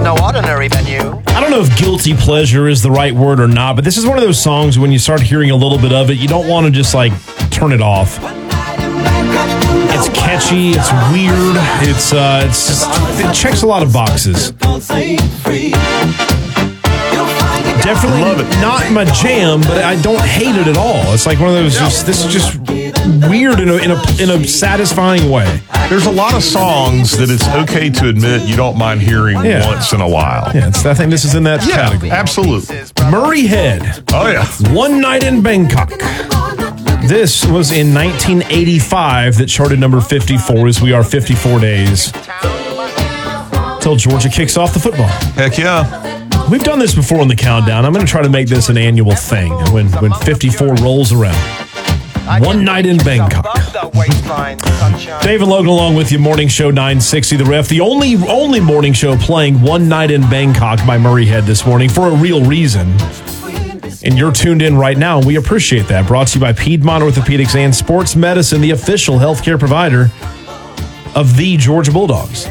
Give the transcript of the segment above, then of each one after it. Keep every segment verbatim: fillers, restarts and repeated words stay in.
no ordinary venue. I don't know if guilty pleasure is the right word or not, but this is one of those songs when you start hearing a little bit of it, you don't want to just like turn it off. It's catchy, it's weird, it's uh, it's just, it checks a lot of boxes. Definitely Love it. not my jam, but I don't hate it at all. It's like one of those. Just, this is just weird in a, in a in a satisfying way. There's a lot of songs that it's okay to admit you don't mind hearing Yeah. once in a while. Yeah, it's, I think this is in that Yeah, category. absolutely. Murray Head, Oh, yeah. One Night in Bangkok. This was in nineteen eighty-five that charted number fifty-four as we are fifty-four days till Georgia kicks off the football. Heck yeah. We've done this before on the countdown. I'm going to try to make this an annual thing when, when fifty-four rolls around. One Night in Bangkok. Dave and Logan along with you, Morning Show nine sixty The Ref. The only only morning show playing One Night in Bangkok by Murray Head this morning for a real reason. And you're tuned in right now, and we appreciate that. Brought to you by Piedmont Orthopedics and Sports Medicine, the official healthcare provider of the Georgia Bulldogs.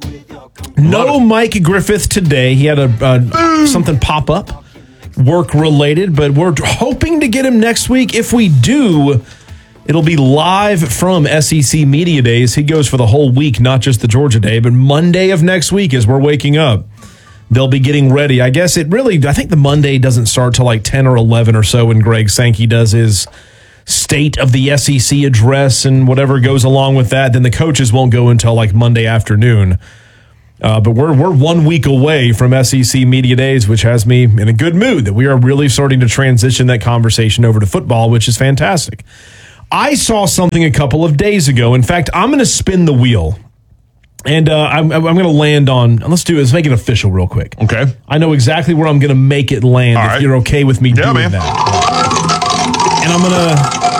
No Mike Griffith today. He had a uh, something pop up, work related, but we're hoping to get him next week. If we do, it'll be live from S E C Media Days. He goes for the whole week, not just the Georgia Day, but Monday of next week as we're waking up. They'll be getting ready. I guess it really, I think the Monday doesn't start till like ten or eleven or so when Greg Sankey does his state of the S E C address and whatever goes along with that. Then the coaches won't go until like Monday afternoon. Uh, but we're we're one week away from S E C Media Days, which has me in a good mood that we are really starting to transition that conversation over to football, which is fantastic. I saw something a couple of days ago. In fact, I'm going to spin the wheel, and uh, I'm, I'm going to land on. Let's do it. Let's make it official real quick. Okay. I know exactly where I'm going to make it land. All if right. you're okay with me Yeah, doing man. that, and I'm going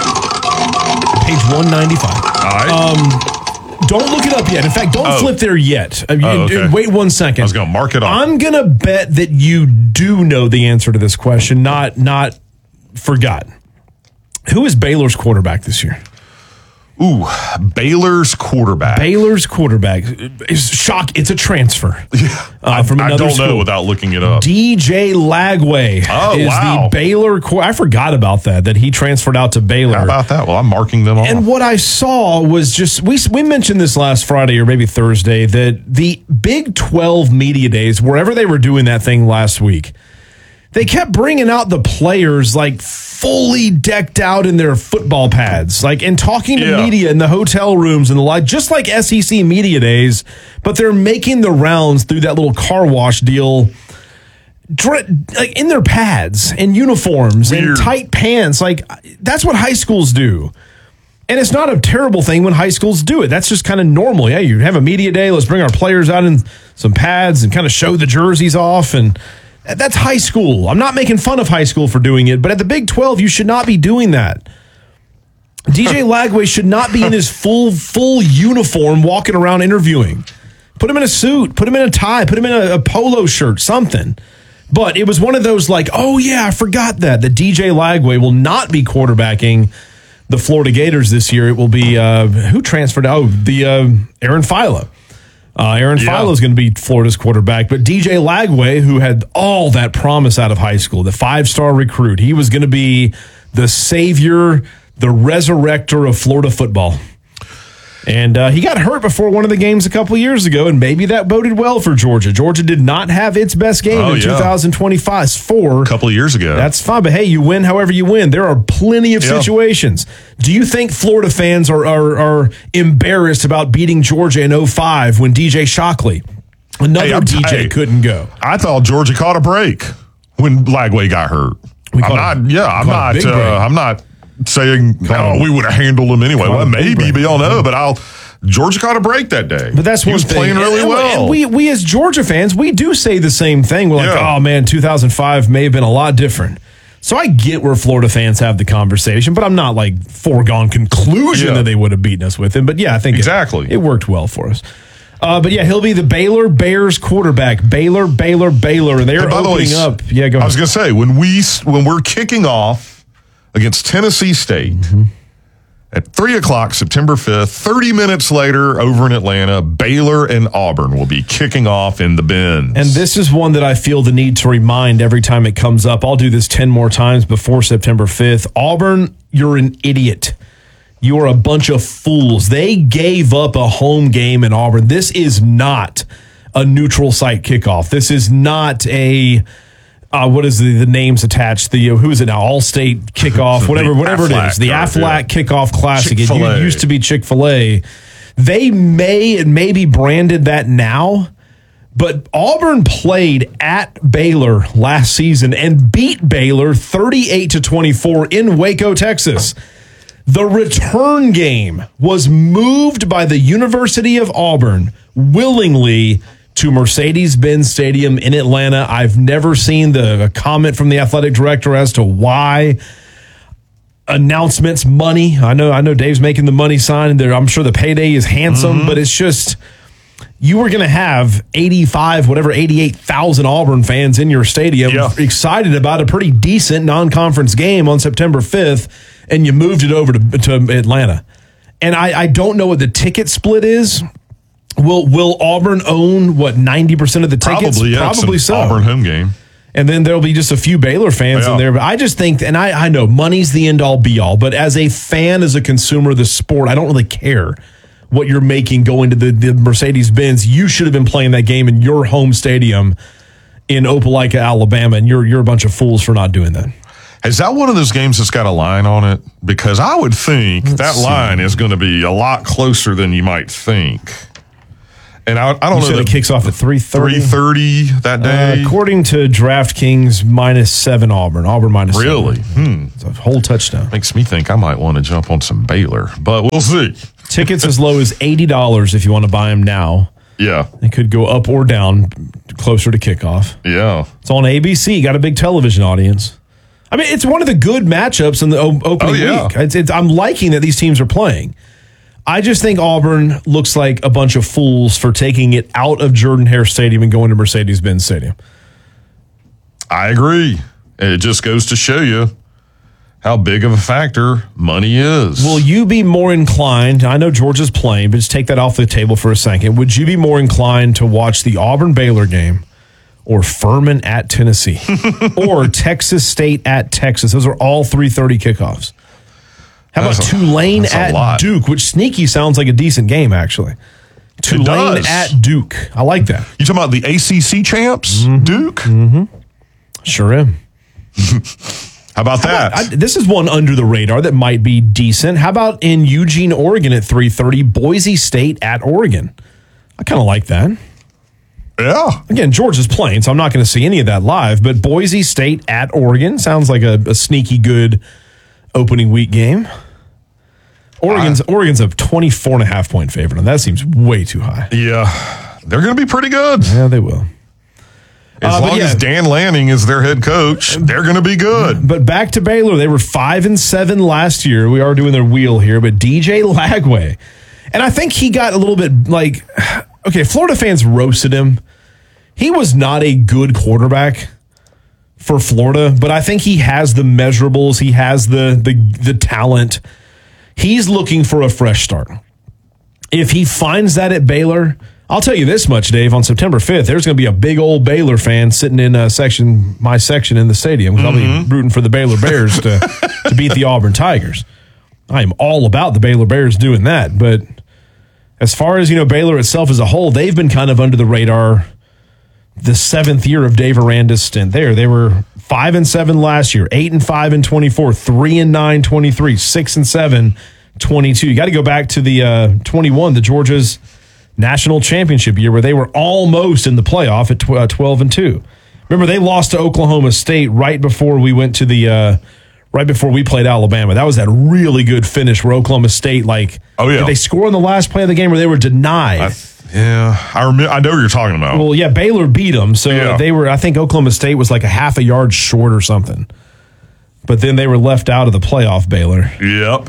to page one ninety-five. All right. Um, Don't look it up yet. In fact, don't Oh. flip there yet. Uh, you- Oh, okay. Wait one second. I was going to mark it off. I'm going to bet that you do know the answer to this question, not not forgot. Who is Baylor's quarterback this year? Ooh, Baylor's quarterback. Baylor's quarterback is shock. It's a transfer uh, from I another don't school. know without looking it up. D J Lagway Oh, is wow. the Baylor. Qu- I forgot about that. That he transferred out to Baylor. How about that? Well, I'm marking them off. And what I saw was just, we we mentioned this last Friday or maybe Thursday, that the Big twelve media days, wherever they were doing that thing last week, they kept bringing out the players like fully decked out in their football pads, like and talking to Yeah. media in the hotel rooms and the like, just like S E C Media Days, but they're making the rounds through that little car wash deal. Dre- like in their pads and uniforms Weird. and tight pants. Like that's what high schools do. And it's not a terrible thing when high schools do it. That's just kind of normal. Yeah, you have a media day. Let's bring our players out in some pads and kind of show the jerseys off. And that's high school. I'm not making fun of high school for doing it, but at the Big twelve, you should not be doing that. D J Lagway should not be in his full full uniform walking around interviewing. Put him in a suit. Put him in a tie. Put him in a, a polo shirt, something. But it was one of those like, oh, yeah, I forgot that. That D J Lagway will not be quarterbacking the Florida Gators this year. It will be, uh, who transferred? Oh, the uh, Aaron Philo. Uh, Aaron Yeah. Philo is going to be Florida's quarterback. But D J Lagway, who had all that promise out of high school, the five-star recruit, he was going to be the savior, the resurrector of Florida football. And uh, he got hurt before one of the games a couple years ago, and maybe that boded well for Georgia. Georgia did not have its best game Oh, in yeah. twenty twenty-five. Four. a couple of years ago. That's fine, but hey, you win however you win. There are plenty of Yeah. situations. Do you think Florida fans are, are are embarrassed about beating Georgia in oh five when D J Shockley, another Hey, I'm D J, hey. couldn't go? I thought Georgia caught a break when Lagway got hurt. We I'm caught a- not. Yeah, I'm caught a not. big break. Uh, I'm not saying Caught oh, a- we would have handled him anyway. caught Well, a big maybe break. we don't know, but I'll. Georgia caught a break that day. But that's he one was thing. playing really and, well. And we, we as Georgia fans, we do say the same thing. We're like, Yeah. oh man, two thousand five may have been a lot different. So I get where Florida fans have the conversation, but I'm not like foregone conclusion Yeah. that they would have beaten us with him. But yeah, I think Exactly. it, it worked well for us. Uh, but yeah, he'll be the Baylor Bears quarterback. Baylor, Baylor, Baylor, and they're And by the way, opening up. Yeah, go I ahead. was going to say when we when we're kicking off against Tennessee State, Mm-hmm. At three o'clock, September fifth, thirty minutes later, over in Atlanta, Baylor and Auburn will be kicking off in the Benz. And this is one that I feel the need to remind every time it comes up. I'll do this ten more times before September fifth. Auburn, you're an idiot. You are a bunch of fools. They gave up a home game in Auburn. This is not a neutral site kickoff. This is not a... Uh, what is the, the names attached? The uh, who is it now? All-State kickoff, whatever, whatever it is. The Aflac yeah. Kickoff Classic. Chick-fil-A. It used to be Chick-fil-A. They may and maybe branded that now, but Auburn played at Baylor last season and beat Baylor thirty-eight to twenty-four in Waco, Texas. The return game was moved by the University of Auburn willingly to Mercedes-Benz Stadium in Atlanta. I've never seen the a comment from the athletic director as to why. Announcements, money. I know I know Dave's making the money sign, and there, I'm sure the payday is handsome, mm-hmm. but it's just you were going to have eighty-five, whatever, eighty-eight thousand Auburn fans in your stadium yeah. excited about a pretty decent non-conference game on September fifth, and you moved it over to, to Atlanta. And I, I don't know what the ticket split is. Will Will Auburn own, what, ninety percent of the tickets? Probably, yeah. Probably so. Auburn home game. And then there'll be just a few Baylor fans yeah. in there. But I just think, and I, I know money's the end-all, be-all, but as a fan, as a consumer of the sport, I don't really care what you're making going to the, the Mercedes-Benz. You should have been playing that game in your home stadium in Opelika, Alabama, and you're you're a bunch of fools for not doing that. Is that one of those games that's got a line on it? Because I would think Let's that see. line is going to be a lot closer than you might think. And I, I don't you know. Said it kicks off at three thirty. three thirty that day. Uh, according to DraftKings, minus seven Auburn. Auburn minus really? seven. Hmm. It's a whole touchdown. Makes me think I might want to jump on some Baylor, but we'll see. Tickets as low as eighty dollars if you want to buy them now. Yeah. It could go up or down closer to kickoff. Yeah. It's on A B C. Got a big television audience. I mean, it's one of the good matchups in the o- opening oh, yeah. week. It's, it's, I'm liking that these teams are playing. I just think Auburn looks like a bunch of fools for taking it out of Jordan-Hare Stadium and going to Mercedes-Benz Stadium. I agree. It just goes to show you how big of a factor money is. Will you be more inclined, I know Georgia's playing, but just take that off the table for a second. Would you be more inclined to watch the Auburn-Baylor game or Furman at Tennessee or Texas State at Texas? Those are all three thirty kickoffs. How about that's Tulane a, at Duke, which sneaky sounds like a decent game, actually. Tulane at Duke. I like that. You talking about the A C C champs, mm-hmm. Duke? Mm-hmm. Sure am. How about How that? About, I, this is one under the radar that might be decent. How about in Eugene, Oregon at three thirty, Boise State at Oregon? I kind of like that. Yeah. Again, Georgia's playing, so I'm not going to see any of that live, but Boise State at Oregon sounds like a, a sneaky good opening week game. Oregon's uh, Oregon's a twenty-four and a half point favorite, and that seems way too high. Yeah. They're going to be pretty good. Yeah, they will. As uh, long yeah, as Dan Lanning is their head coach, they're going to be good. But back to Baylor. They were five and seven last year. We are doing their wheel here, but D J Lagway. And I think he got a little bit like, okay, Florida fans roasted him. He was not a good quarterback for Florida, but I think he has the measurables. He has the the the talent. He's looking for a fresh start. If he finds that at Baylor, I'll tell you this much, Dave. On September fifth, there's going to be a big old Baylor fan sitting in a section, my section in the stadium. Mm-hmm. I'll be rooting for the Baylor Bears to, to beat the Auburn Tigers. I am all about the Baylor Bears doing that. But as far as, you know, Baylor itself as a whole, they've been kind of under the radar the seventh year of Dave Aranda's stint there. They were five and seven last year, eight and five and twenty-four, three and nine, twenty-three, six and seven, twenty-two. You got to go back to the uh, twenty-one, the Georgia's national championship year, where they were almost in the playoff at tw- uh, twelve and two. Remember, they lost to Oklahoma State right before we went to the uh, right before we played Alabama. That was that really good finish where Oklahoma State, like, oh yeah, did they score in the last play of the game where they were denied? I, yeah, I remember. I know what you're talking about. Well, yeah, Baylor beat them, so yeah. they were. I think Oklahoma State was like a half a yard short or something. But then they were left out of the playoff. Baylor. Yep.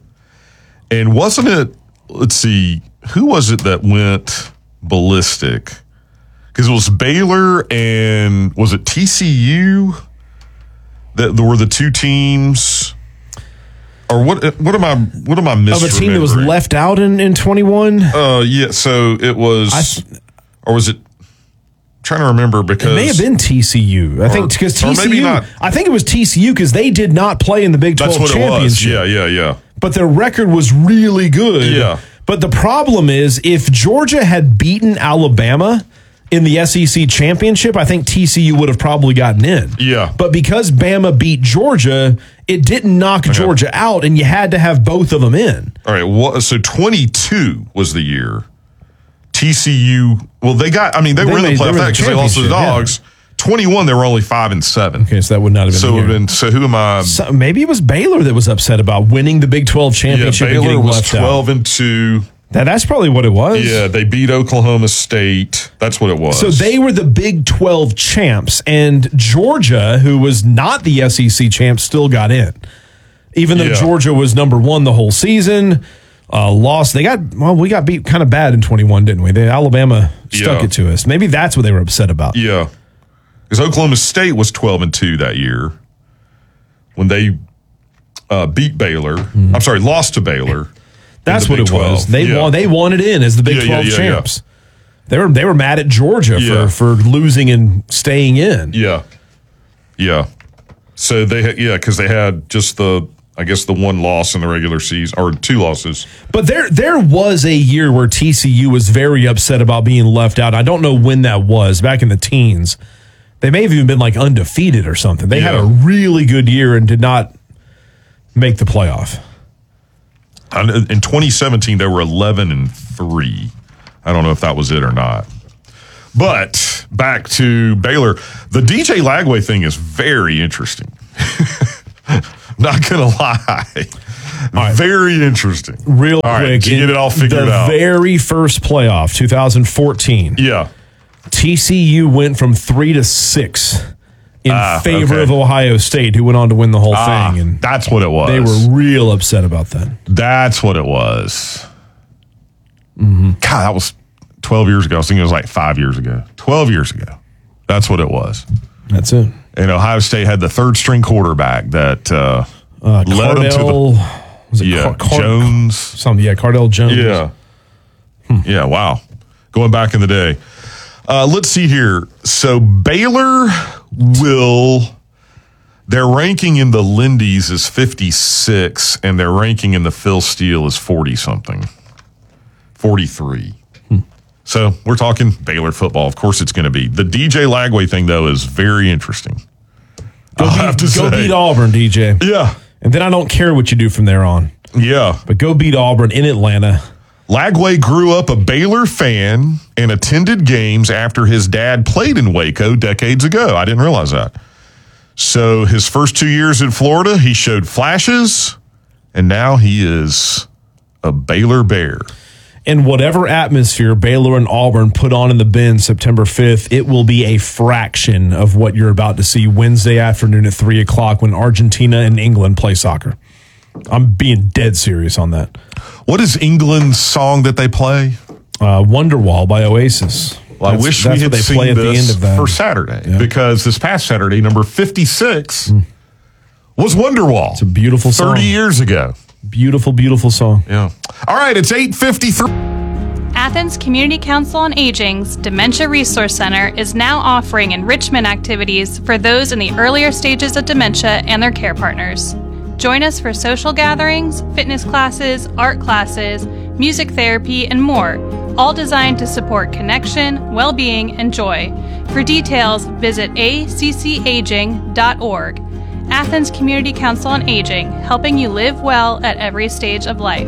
And wasn't it? Let's see. Who was it that went ballistic? Because it was Baylor and was it T C U that were the two teams? or what? What am I? What am I missing? Of a team that was left out in, in twenty-one? Uh, yeah. So it was, th- or was it? Trying to remember because it may have been T C U. I or, think because T C U. Maybe not. I think it was T C U because they did not play in the Big twelve That's what championship. It was. Yeah, yeah, yeah. But their record was really good. Yeah. But the problem is, if Georgia had beaten Alabama in the S E C championship, I think T C U would have probably gotten in. Yeah. But because Bama beat Georgia, it didn't knock okay. Georgia out, and you had to have both of them in. All right. Well, so twenty-two was the year. T C U, well, they got, I mean, they, they were in the playoff that because they lost to the Dogs. Yeah. twenty-one, they were only five and seven. Okay, so that would not have been. So, been, so who am I? So maybe it was Baylor that was upset about winning the Big twelve championship. Yeah, Baylor and getting was left twelve out. and two. That, that's probably what it was. Yeah, they beat Oklahoma State. That's what it was. So they were the Big twelve champs, and Georgia, who was not the S E C champs, still got in. Even though yeah. Georgia was number one the whole season, uh, lost. They got, well, we got beat kind of bad in twenty-one, didn't we? They, Alabama stuck yeah. it to us. Maybe that's what they were upset about. Yeah. Because Oklahoma State was twelve and two that year when they uh, beat Baylor. Mm-hmm. I'm sorry, lost to Baylor. That's what it twelve. Was. They yeah. won. They wanted in as the Big yeah, twelve yeah, yeah, champs. Yeah. They were they were mad at Georgia yeah. for, for losing and staying in. Yeah, yeah. So they yeah because they had just the I guess the one loss in the regular season or two losses. But there there was a year where T C U was very upset about being left out. I don't know when that was. Back in the teens, they may have even been like undefeated or something. They yeah. had a really good year and did not make the playoff. In twenty seventeen, they were eleven and three. I don't know if that was it or not. But back to Baylor, the D J Lagway thing is very interesting. Not gonna lie, right. Very interesting. Real all quick, right, to get it all figured the out. The very first playoff, two thousand fourteen. Yeah, T C U went from three to six. In ah, favor okay. of Ohio State, who went on to win the whole ah, thing. And that's what it was. They were real upset about that. That's what it was. Mm-hmm. God, that was twelve years ago. I was thinking it was like five years ago. twelve years ago. That's what it was. That's it. And Ohio State had the third string quarterback that uh, uh, led Cardell, them to the was it yeah, Car- Jones. Something, yeah, Cardell Jones. Yeah. Hmm. Yeah, wow. Going back in the day. Uh, let's see here. So Baylor will, their ranking in the Lindy's is fifty-six, and their ranking in the Phil Steele is forty-something. forty-three. Hmm. So we're talking Baylor football. Of course it's going to be. The D J Lagway thing, though, is very interesting. Go, beat, go say. beat Auburn, D J. Yeah. And then I don't care what you do from there on. Yeah. But go beat Auburn in Atlanta. Lagway grew up a Baylor fan and attended games after his dad played in Waco decades ago. I didn't realize that. So his first two years in Florida, he showed flashes, and now he is a Baylor Bear. In whatever atmosphere Baylor and Auburn put on in the bin September fifth, it will be a fraction of what you're about to see Wednesday afternoon at three o'clock when Argentina and England play soccer. I'm being dead serious on that. What is England's song that they play? Uh, Wonderwall by Oasis. Well, that's, I wish that's we had what they seen play at this the end of that. for Saturday, yeah. because this past Saturday, number fifty-six mm. was Wonderwall. It's a beautiful song. thirty years ago. Beautiful, beautiful song. Yeah. All right, it's eight fifty-three. Athens Community Council on Aging's Dementia Resource Center is now offering enrichment activities for those in the earlier stages of dementia and their care partners. Join us for social gatherings, fitness classes, art classes, music therapy, and more, all designed to support connection, well-being, and joy. For details, visit a c c aging dot org. Athens Community Council on Aging, helping you live well at every stage of life.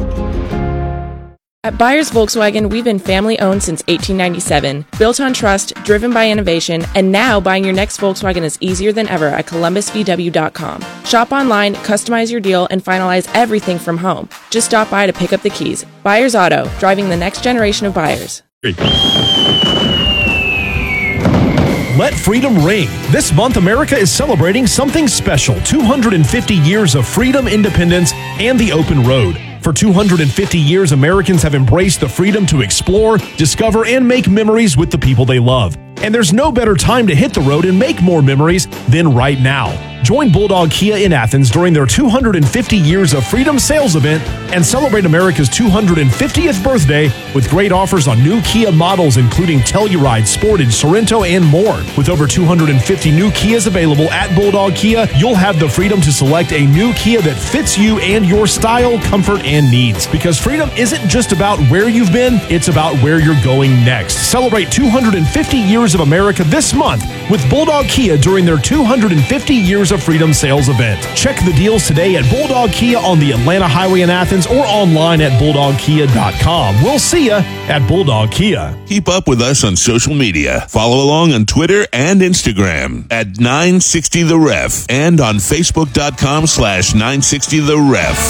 At Byers Volkswagen, we've been family-owned since eighteen ninety-seven, built on trust, driven by innovation, and now buying your next Volkswagen is easier than ever at columbus v w dot com. Shop online, customize your deal, and finalize everything from home. Just stop by to pick up the keys. Byers Auto, driving the next generation of buyers. Let freedom ring. This month, America is celebrating something special. two hundred fifty years of freedom, independence, and the open road. For two hundred fifty years, Americans have embraced the freedom to explore, discover, and make memories with the people they love. And there's no better time to hit the road and make more memories than right now. Join Bulldog Kia in Athens during their two hundred fifty Years of Freedom sales event and celebrate America's two hundred fiftieth birthday with great offers on new Kia models including Telluride, Sportage, Sorento, and more. With over two hundred fifty new Kias available at Bulldog Kia, you'll have the freedom to select a new Kia that fits you and your style, comfort, and needs. Because freedom isn't just about where you've been, it's about where you're going next. Celebrate two hundred fifty Years of America this month with Bulldog Kia during their two hundred fifty Years of Freedom sales event. Check the deals today at Bulldog Kia on the Atlanta Highway in Athens or online at bulldog kia dot com. We'll see you at Bulldog Kia. Keep up with us on social media. Follow along on Twitter and Instagram at nine sixty the ref and on facebook dot com slash nine sixty the ref.